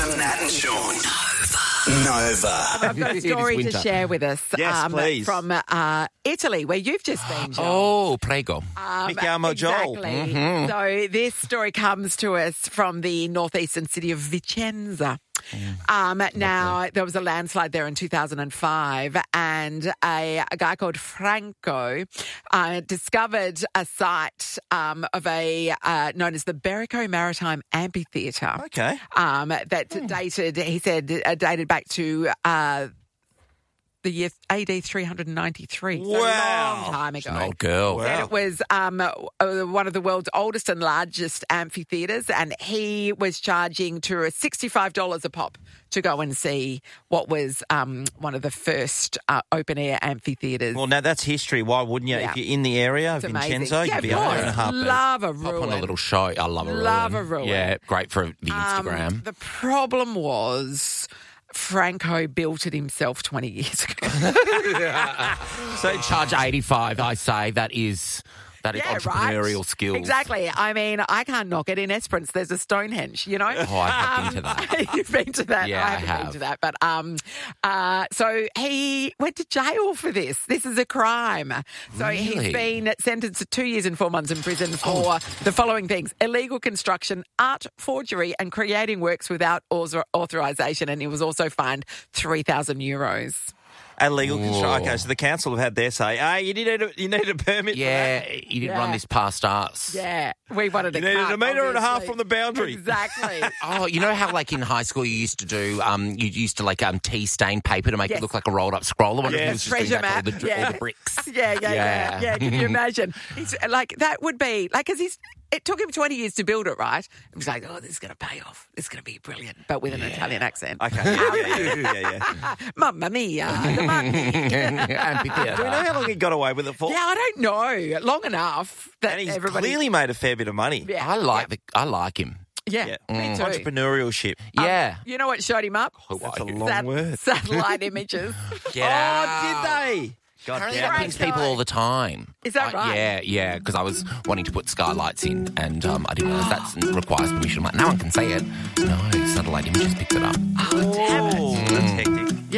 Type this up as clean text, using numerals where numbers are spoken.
Nat and Sean. Nova. I've got a story to share with us Yes, please. from Italy, where you've just been, John. Oh, prego. Mi chiamo Joel. Exactly. So this story comes to us from the northeastern city of Vicenza. Now, there was a landslide there in 2005, and a guy called Franco discovered a site of a known as the Berico Maritime Amphitheatre. Okay. That dated, he said, dated back to the year AD 393. So a long time ago. An old girl. And it was one of the world's oldest and largest amphitheatres, and he was charging tourists $65 a pop to go and see what was one of the first open-air amphitheatres. Well, now that's history. Why wouldn't you? Yeah. If you're in the area of It's Vincenzo, amazing. you'd be of over course. in a heartbeat. Love a Pop ruin. on a little show. I love a ruin. Love a ruin. Yeah, great for the Instagram. The problem was Franco built it himself 20 years ago. So charge 85, I say. That is entrepreneurial right. skills. Exactly. I mean, I can't knock it. In Esperance, there's a Stonehenge, you know? Oh, I've been to that. You've been to that? Yeah, I haven't I have. been to that. But so he went to jail for this. This is a crime. So he's Really? been sentenced to 2 years and 4 months in prison for the following things: illegal construction, art forgery, and creating works without authorization. And he was also fined €3,000. Illegal construction. Okay, so the council have had their say. You need a permit Yeah, for that. you didn't run this past us. Yeah, we wanted You needed cut, a metre and a half obviously. from the boundary. Exactly. Oh, you know how like in high school you used to do, you used to like tea stain paper to make Yes. it look like a rolled up scroll. I wonder if Yes. he was just doing Treasure that to map. all the bricks. Yeah. Can you imagine? He's like, that would be like, because it took him 20 years to build it, right? It was like, oh, this is going to pay off. This is going to be brilliant, but with an Italian accent. Okay. Yeah. Mamma mia. the money. Amphitheatre. Do we know how long he got away with it for? Yeah, I don't know. Long enough that And he's everybody... clearly made a fair bit of money. Yeah. I like him. Yeah, me too. Entrepreneurship. Yeah. You know what showed him up? That's a long word. Satellite images. Get out. Did they? God Apparently damn that it. pings people all the time. Is that right? Yeah, because I was wanting to put skylights in and I didn't realise that requires permission. I'm like, no one can see it. No, satellite images picked it up. Oh, damn it. That's hectic.